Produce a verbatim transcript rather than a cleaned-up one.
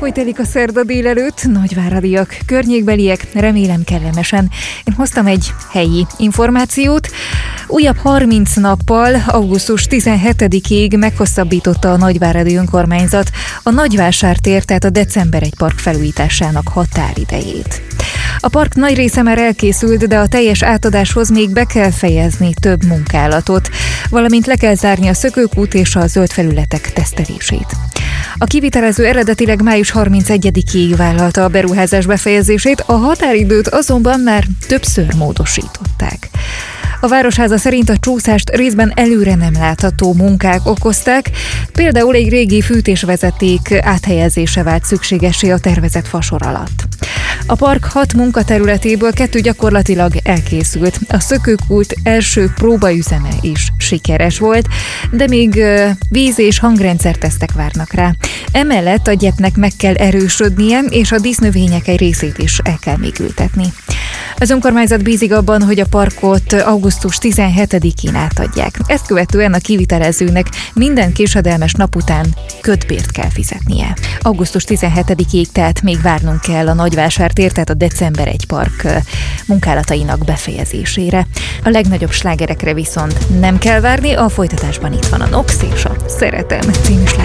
Hogy telik a szerda délelőtt? Nagyváradiak, környékbeliek, remélem kellemesen. Én hoztam egy helyi információt. Újabb harminc nappal, augusztus tizenhetedikéig meghosszabbította a nagyváradi önkormányzat a Nagyvásártér, tehát a December egy park felújításának határidejét. A park nagy része már elkészült, de a teljes átadáshoz még be kell fejezni több munkálatot, valamint le kell zárni a szökőkút és a zöld felületek tesztelését. A kivitelező eredetileg május harmincegyedikéig vállalta a beruházás befejezését, a határidőt azonban már többször módosították. A Városháza szerint a csúszást részben előre nem látható munkák okozták, például egy régi fűtésvezeték áthelyezése vált szükségessé a tervezett fasor alatt. A park hat munkaterületéből kettő gyakorlatilag elkészült. A szökőkút első próbaüzeme is sikeres volt, de még víz- és hangrendszertesztek várnak rá. Emellett a gyepnek meg kell erősödnie, és a dísznövények egy részét is el kell még ültetni. Az önkormányzat bízik abban, hogy a parkot augusztus tizenhetedikén átadják. Ezt követően a kivitelezőnek minden késedelmes nap után kötbért kell fizetnie. augusztus tizenhetedikéig tehát még várnunk kell a Nagyvásártér, tehát a December egy park munkálatainak befejezésére. A legnagyobb slágerekre viszont nem kell várni, a folytatásban itt van a Nox és a Szeretem című sláger.